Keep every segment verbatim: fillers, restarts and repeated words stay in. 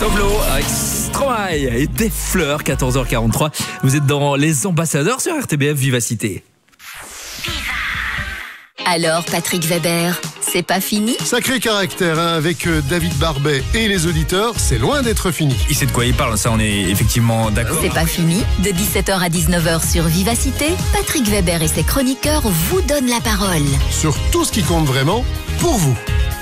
Toblo avec Stromae et des fleurs, quatorze heures quarante-trois. Vous êtes dans Les Ambassadeurs sur R T B F Vivacité. Alors, Patrick Weber, c'est pas fini ? Sacré caractère, hein, avec euh, David Barbet et les auditeurs, c'est loin d'être fini. Il sait de quoi il parle, ça on est effectivement d'accord. C'est pas fini. De dix-sept heures à dix-neuf heures sur Vivacité, Patrick Weber et ses chroniqueurs vous donnent la parole. Sur tout ce qui compte vraiment, pour vous.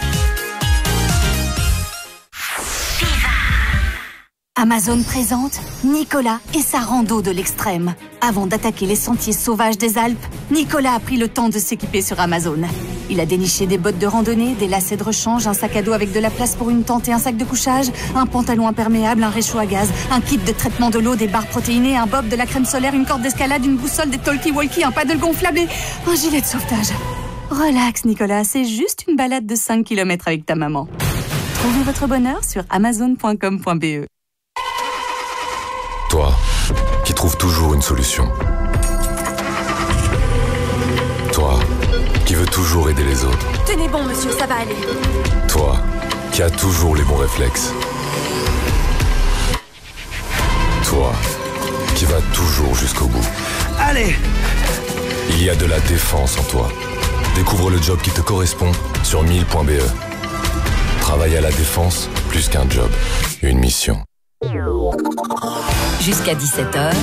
Amazon présente Nicolas et sa rando de l'extrême. Avant d'attaquer les sentiers sauvages des Alpes, Nicolas a pris le temps de s'équiper sur Amazon. Il a déniché des bottes de randonnée, des lacets de rechange, un sac à dos avec de la place pour une tente et un sac de couchage, un pantalon imperméable, un réchaud à gaz, un kit de traitement de l'eau, des barres protéinées, un bob, de la crème solaire, une corde d'escalade, une boussole, des talkie-walkie, un paddle gonflable et un gilet de sauvetage. Relax Nicolas, c'est juste une balade de cinq kilomètres avec ta maman. Trouvez votre bonheur sur amazon point com point b e. Toi, qui trouves toujours une solution. Toi, qui veux toujours aider les autres. Tenez bon monsieur, ça va aller. Toi, qui as toujours les bons réflexes. Toi, qui vas toujours jusqu'au bout. Allez! Il y a de la défense en toi. Découvre le job qui te correspond sur mille point b e. Travailler à la défense, plus qu'un job, une mission. Jusqu'à dix-sept heures,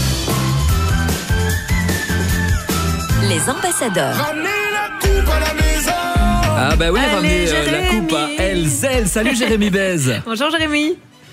Les Ambassadeurs. Ah bah oui, Allez, ramenez euh, la coupe à Elzel. Salut Jérémy Bez. Bonjour Jérémy.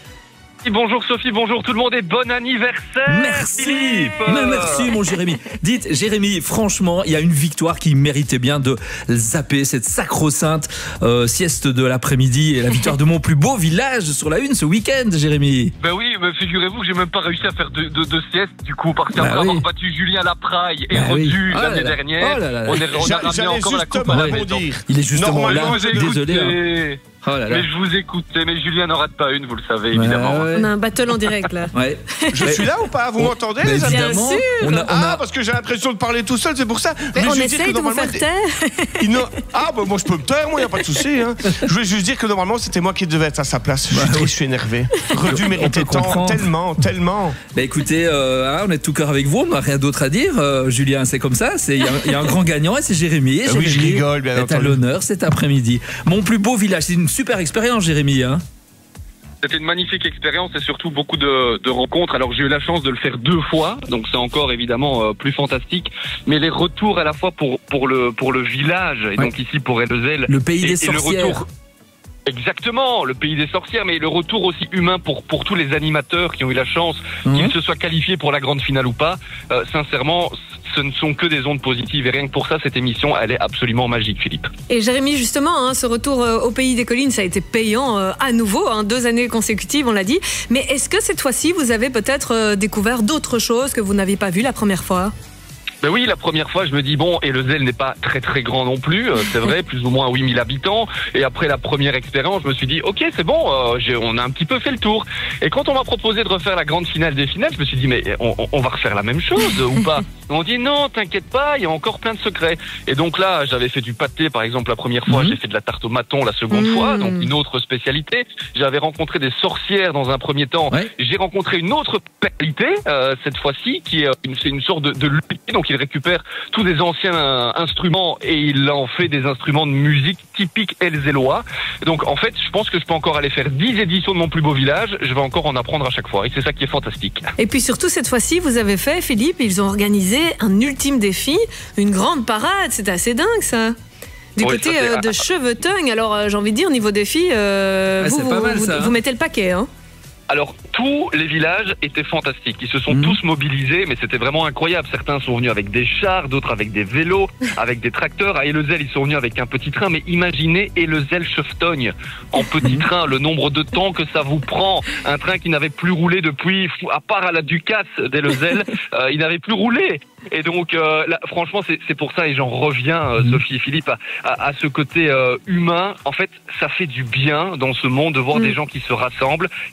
Bonjour Sophie, bonjour tout le monde et bon anniversaire. Merci, Philippe. mais merci mon Jérémy. Dites Jérémy, franchement, il y a une victoire qui méritait bien de zapper cette sacro-sainte euh, sieste de l'après-midi et la victoire de mon plus beau village sur la une ce week-end, Jérémy. Ben oui, mais figurez-vous que j'ai même pas réussi à faire de, de, de sieste du coup parce qu'après Bah oui. avoir battu Julien Lapraille et Bah oui. Rodu Oh l'année là là. dernière, Oh là là là. on, est, on a ramené encore la coupe à la maison. Il est justement là, Normalement, j'ai désolé. Hein. écouté, Oh là là. mais je vous écoutais, mais Julien n'en rate pas une, vous le savez Ouais, évidemment. ouais. On a un battle en direct là. Ouais. Je Mais- suis là ou pas? Vous on- m'entendez mais les amis? évidemment, Bien sûr. on a, on Ah, a- parce que j'ai l'impression de parler tout seul, c'est pour ça. Mais Je on voulais juste essaye dire de que vous faire normalement, taire. il ne- Ah, bah moi je peux me taire, moi, il n'y a pas de souci. Hein. Je voulais juste dire que normalement, c'était moi qui devais être à sa place. Je suis triste, je suis énervé. Redu méritait peut tant, comprendre. tellement, tellement. Bah écoutez, euh, hein, on est de tout cœur avec vous, on n'a rien d'autre à dire. Euh, Julien, c'est comme ça, c'est- il y, a- il y a un grand gagnant et c'est Jérémy. Et Ah oui, je Jérémy rigole, bien est à entendu. l'honneur cet après-midi. Mon plus beau village, c'est une super expérience, Jérémy. Hein. C'était une magnifique expérience et surtout beaucoup de, de rencontres. Alors j'ai eu la chance de le faire deux fois, donc c'est encore évidemment euh, plus fantastique. Mais les retours à la fois pour pour le pour le village et Ouais. donc ici pour Elzel. Le pays et, des et le sorcières. retour. Exactement, le pays des sorcières, mais le retour aussi humain pour pour tous les animateurs qui ont eu la chance, Mhm. qu'ils se soient qualifiés pour la grande finale ou pas. Euh, sincèrement, ce ne sont que des ondes positives et rien que pour ça, cette émission, elle est absolument magique, Philippe. Et Jérémy, justement, hein, ce retour euh, au pays des collines, ça a été payant euh, à nouveau, hein, deux années consécutives, on l'a dit. Mais est-ce que cette fois-ci, vous avez peut-être euh, découvert d'autres choses que vous n'aviez pas vues la première fois ? Ben oui, la première fois, je me dis, bon, et le Elzel n'est pas très très grand non plus, euh, c'est vrai, plus ou moins huit mille habitants. Et après la première expérience, je me suis dit, ok, c'est bon, euh, j'ai, on a un petit peu fait le tour. Et quand on m'a proposé de refaire la grande finale des finales, je me suis dit, mais on, on- on va refaire la même chose ou pas? On dit, non, t'inquiète pas, il y a encore plein de secrets. Et donc là, j'avais fait du pâté, par exemple, la première fois, Mhm. j'ai fait de la tarte au maton la seconde Mhm. fois, donc une autre spécialité. J'avais rencontré des sorcières dans un premier temps. Ouais. J'ai rencontré une autre spécialité, euh, cette fois-ci, qui est euh, une, c'est une sorte de, de luthier, donc il récupère tous des anciens euh, instruments et il en fait des instruments de musique typiques elzellois. Donc en fait, je pense que je peux encore aller faire dix éditions de mon plus beau village, je vais encore en apprendre à chaque fois et c'est ça qui est fantastique. Et puis surtout, cette fois-ci, vous avez fait, Philippe, ils ont organisé un ultime défi, une grande parade, c'est assez dingue ça. Du Oui, côté ça, c'est- euh, de Chevetongue, alors euh, j'ai envie de dire, niveau défi, euh, Ah, vous, c'est vous, pas mal, vous- ça, hein. vous mettez le paquet. Hein. Alors, tous les villages étaient fantastiques. Ils se sont Mhm. tous mobilisés, mais c'était vraiment incroyable. Certains sont venus avec des chars, d'autres avec des vélos, avec des tracteurs. À Elzel, ils sont venus avec un petit train. Mais imaginez Elzel-Cheftogne en petit train, le nombre de temps que ça vous prend. Un train qui n'avait plus roulé depuis, à part à la Ducasse d'Elzel, euh, il n'avait plus roulé. Et donc, euh, là, franchement, c'est c'est pour ça, et j'en reviens, euh, Sophie et Philippe, à, à, à ce côté euh, humain. En fait, ça fait du bien dans ce monde de voir Mhm. des gens qui se rassemblent, qui vivent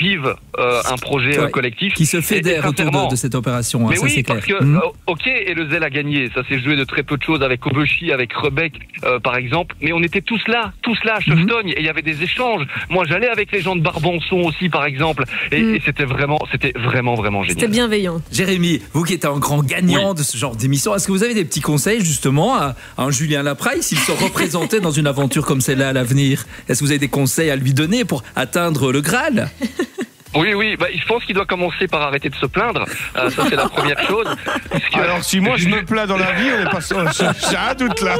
vivent euh, un projet euh, Ouais. collectif. Qui se Et- et fédère autour sincèrement, de, de cette opération, hein, mais ça oui, c'est clair. parce que, Mhm. euh, ok, et le Zèle a gagné. Ça s'est joué de très peu de choses avec Obechi, avec Rebec, euh, par exemple. Mais on était tous là, tous là à Cheftogne, et il y avait des échanges. Moi, j'allais avec les gens de Barbançon aussi, par exemple. Et, Mm. et c'était vraiment, c'était vraiment, vraiment C'était génial. bienveillant. Jérémy, vous qui êtes un grand gagnant de ce genre d'émission, est-ce que vous avez des petits conseils justement à, à un Julien Lapraille s'il se représentait dans une aventure comme celle-là à l'avenir? Est-ce que vous avez des conseils à lui donner pour atteindre le Graal? Oui, oui, bah, je pense qu'il doit commencer par arrêter de se plaindre. Euh, ça, c'est la première chose. Puisque- Alors, si moi je me plains dans la vie, on est pas j'ai un doute là.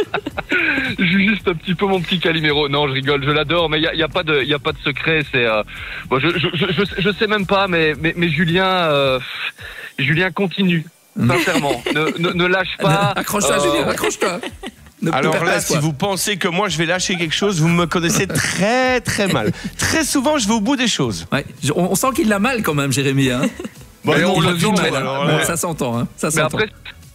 Je suis juste un petit peu mon petit Calimero. Non, je rigole, je l'adore, mais il y a, y a pas de, il y a pas de secret. C'est, euh, bon, je, je, je, je, je sais même pas, mais, mais, mais Julien, euh, Julien continue. Sincèrement, ne, ne, ne lâche pas. Accroche-toi, Euh, Julien, accroche-toi. Ne- ne Alors perds pas là, espoir. si vous pensez que moi je vais lâcher quelque chose, vous me connaissez très très mal. Très souvent, je vais au bout des choses. Ouais, je- on, on sent qu'il l'a mal quand même, Jérémy. Hein. Bon, Mais non, on Il le a du sent, mal, alors, hein. là. Bon, ça s'entend. Hein. Ça Mais s'entend. après,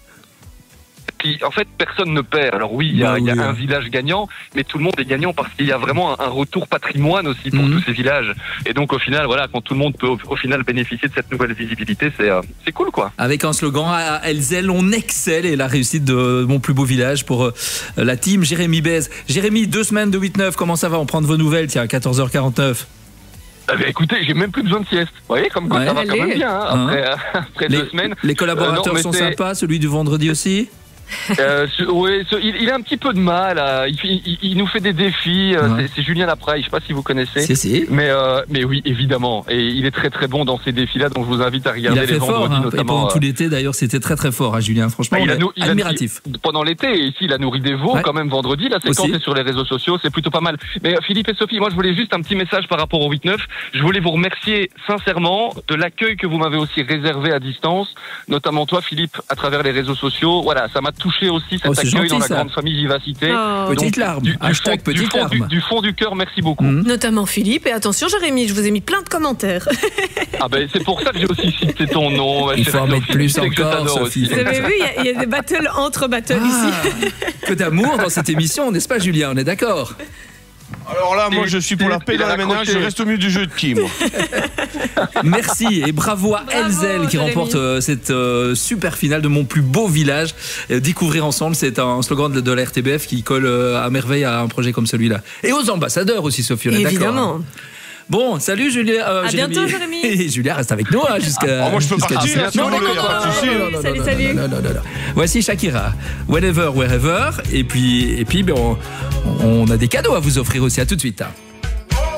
puis, en fait, personne ne perd. Alors oui, il y a, Bah il y a oui. un village gagnant, mais tout le monde est gagnant parce qu'il y a vraiment un, un retour patrimoine aussi pour Mhm. tous ces villages. Et donc au final, voilà, quand tout le monde peut au, au final bénéficier de cette nouvelle visibilité, c'est euh, c'est cool, quoi. Avec un slogan à Elzel, on excelle, et la réussite de mon plus beau village pour euh, la team Jérémy Bèze. Jérémy, deux semaines de huit neuf, comment ça va? On prend de vos nouvelles, tiens, à quatorze heures quarante-neuf. Eh bien, écoutez, j'ai même plus besoin de sieste. Vous voyez, comme quoi Ouais. ça va quand Allez. même bien, hein, après, euh, après Les, deux semaines. les collaborateurs Euh, non, mais sont c'est- sympas, celui du vendredi aussi? Euh, ce- ouais, ce- il, il a un petit peu de mal. à- il, il- il nous fait des défis. euh, Ouais. c'est- C'est Julien Lapraille. Je sais pas si vous connaissez. Si, si. Mais euh, mais oui, évidemment. Et il est très très bon dans ces défis-là. Donc je vous invite à Il regarder a les fait fort, vendredis hein, et notamment. pendant euh, tout l'été d'ailleurs, c'était très très fort, hein, Julien. Franchement, bah, il on a est nou- il a- admiratif. il- pendant l'été, et ici, il a nourri des veaux Ouais. quand même vendredi. La séquence Aussi. est sur les réseaux sociaux, c'est plutôt pas mal. Mais euh, Philippe et Sophie, moi, je voulais juste un petit message par rapport au huit neuf. Je voulais vous remercier sincèrement de l'accueil que vous m'avez aussi réservé à distance, notamment toi, Philippe, à travers les réseaux sociaux. Voilà, ça m'a touché aussi cet Oh, c'est accueil gentil, dans la ça. grande famille Vivacité. Oh. Petite Donc, larme, du, du hashtag fond, du, petite fond, larme. du, du fond du cœur, merci beaucoup. Mhm. Notamment Philippe. Et attention, Jérémy, je vous ai mis plein de commentaires. Ah ben c'est pour ça que j'ai aussi cité ton nom. ma Il chère faut en mettre Sophie. plus Tu sais que je encore, t'adore Sophie. aussi. Vous avez vu, il y a- il y, a des battles entre battles ici. Ah, que d'amour dans cette émission, n'est-ce pas, Julien? On est d'accord? Alors là, moi Et- je suis pour la paix il dans a la ménage, accroché. je reste au milieu du jeu de qui, moi. Merci et bravo à Bravo, Elzel qui Jérémy. remporte euh, cette euh, super finale de mon plus beau village. Euh, découvrir ensemble, c'est un slogan de, de la R T B F qui colle euh, à merveille à un projet comme celui-là. Et aux ambassadeurs aussi, Sophie, on est d'accord, Évidemment. hein. Bon, salut Julien. euh, À bientôt, Jérémy. Et Julien reste avec nous hein, jusqu'à. Oh, moi, je peux jusqu'à partir, dix-sept. si Non, vous non, voulez, non, y a pas de non, souci. non, non, non, Salut, non, salut. non, non, non, non. Voici Shakira. Whenever, wherever. Et puis, et puis ben, on, on a des cadeaux à vous offrir aussi. À tout de suite. hein.